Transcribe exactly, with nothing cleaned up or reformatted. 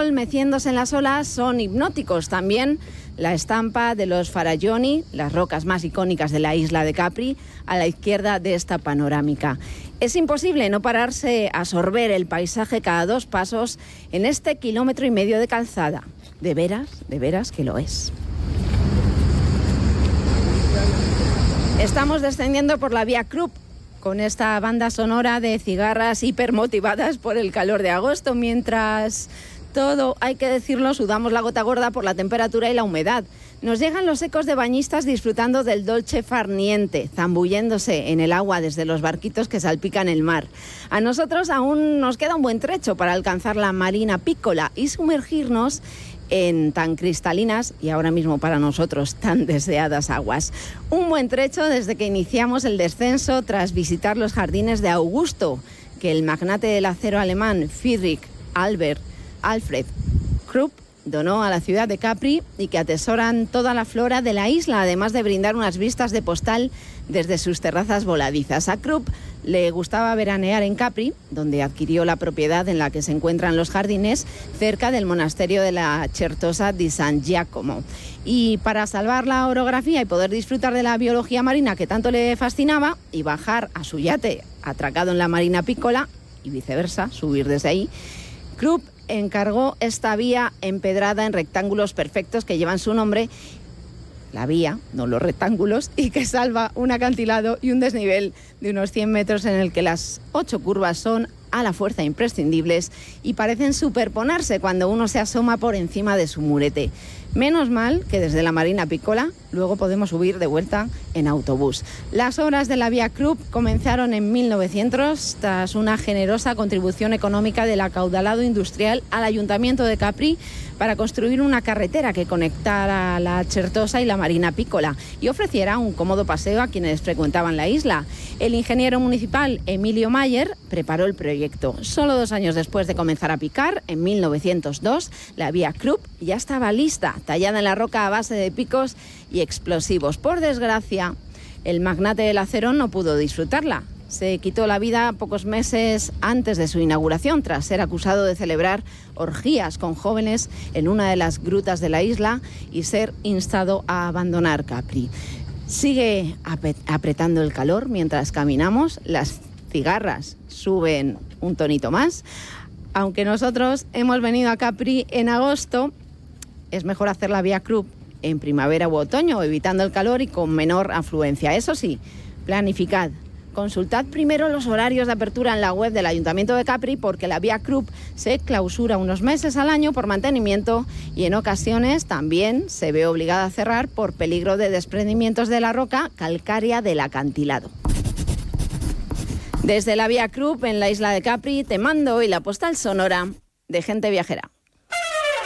sol meciéndose en las olas son hipnóticos. También la estampa de los Faralloni, las rocas más icónicas de la isla de Capri, a la izquierda de esta panorámica. Es imposible no pararse a sorber el paisaje cada dos pasos en este kilómetro y medio de calzada. De veras, de veras que lo es. Estamos descendiendo por la Via Krupp con esta banda sonora de cigarras hipermotivadas por el calor de agosto, mientras todo, hay que decirlo, sudamos la gota gorda por la temperatura y la humedad. Nos llegan los ecos de bañistas disfrutando del dolce far niente, zambulléndose en el agua desde los barquitos que salpican el mar. A nosotros aún nos queda un buen trecho para alcanzar la Marina Piccola y sumergirnos en tan cristalinas y ahora mismo para nosotros tan deseadas aguas. Un buen trecho desde que iniciamos el descenso tras visitar los jardines de Augusto, que el magnate del acero alemán Friedrich Albert Alfred Krupp donó a la ciudad de Capri y que atesoran toda la flora de la isla, además de brindar unas vistas de postal desde sus terrazas voladizas. A Krupp le gustaba veranear en Capri, donde adquirió la propiedad en la que se encuentran los jardines, cerca del monasterio de la Certosa di San Giacomo. Y para salvar la orografía y poder disfrutar de la biología marina que tanto le fascinaba y bajar a su yate atracado en la Marina Piccola y viceversa, subir desde ahí, Krupp encargó esta vía empedrada en rectángulos perfectos que llevan su nombre, la vía, no los rectángulos, y que salva un acantilado y un desnivel de unos cien metros en el que las ocho curvas son a la fuerza imprescindibles y parecen superponerse cuando uno se asoma por encima de su murete. Menos mal que desde la Marina Piccola luego podemos subir de vuelta en autobús. Las obras de la Via Krupp comenzaron en mil novecientos tras una generosa contribución económica del acaudalado industrial al Ayuntamiento de Capri para construir una carretera que conectara la Certosa y la Marina Piccola y ofreciera un cómodo paseo a quienes frecuentaban la isla. El ingeniero municipal Emilio Mayer preparó el proyecto. Solo dos años después de comenzar a picar, en mil novecientos dos, la Via Krupp ya estaba lista, tallada en la roca a base de picos y explosivos. Por desgracia, el magnate del acero no pudo disfrutarla. Se quitó la vida pocos meses antes de su inauguración, tras ser acusado de celebrar orgías con jóvenes en una de las grutas de la isla y ser instado a abandonar Capri. Sigue apretando el calor mientras caminamos, las cigarras suben un tonito más. Aunque nosotros hemos venido a Capri en agosto, es mejor hacer la Via Krupp en primavera u otoño, evitando el calor y con menor afluencia. Eso sí, planificad. Consultad primero los horarios de apertura en la web del Ayuntamiento de Capri, porque la Via Krupp se clausura unos meses al año por mantenimiento y en ocasiones también se ve obligada a cerrar por peligro de desprendimientos de la roca calcárea del acantilado. Desde la Via Krupp en la isla de Capri te mando hoy la postal sonora de Gente Viajera.